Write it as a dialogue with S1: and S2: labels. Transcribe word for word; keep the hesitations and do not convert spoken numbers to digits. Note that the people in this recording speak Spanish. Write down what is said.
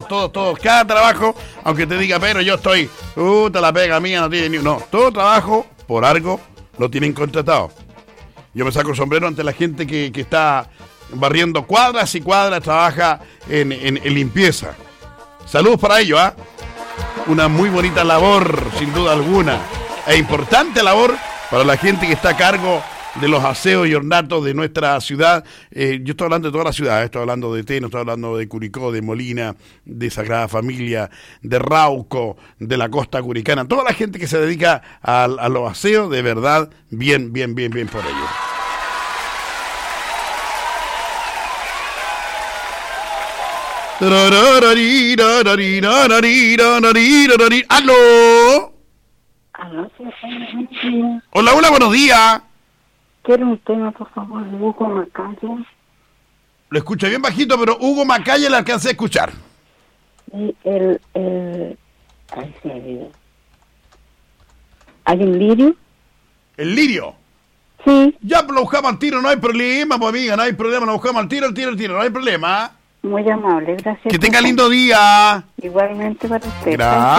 S1: todos, todos, todos. Cada trabajo, aunque te diga, pero yo estoy, uh, te la pega mía, no tiene ni... No, todo trabajo, por algo, lo tienen contratado. Yo me saco el sombrero ante la gente que, que está barriendo cuadras y cuadras, trabaja en, en, en limpieza. Saludos para ellos, ¿ah? ¿eh? Una muy bonita labor, sin duda alguna, e importante labor para la gente que está a cargo de los aseos y ornatos de nuestra ciudad. Eh, yo estoy hablando de toda la ciudad, eh, estoy hablando de Teno, estoy hablando de Curicó, de Molina, de Sagrada Familia, de Rauco, de la costa curicana, toda la gente que se dedica a, a los aseos, de verdad, bien, bien, bien, bien por ello. ¡Aló!
S2: Aló, sí, sí.
S1: Hola, hola, buenos días.
S2: Quiero un tema, por favor, de Hugo Macaya.
S1: Lo escucho bien bajito, pero Hugo Macaya le alcancé a escuchar.
S2: Y el, el... Ay, se olvidó. ¿Hay un lirio?
S1: ¿El lirio?
S2: Sí.
S1: Ya, pues lo buscamos al tiro, no hay problema, pues amiga, no hay problema, lo buscamos al tiro, al tiro, al tiro, no hay problema.
S2: Muy amable, gracias.
S1: Que tenga lindo día.
S2: Igualmente para usted.
S1: Gracias.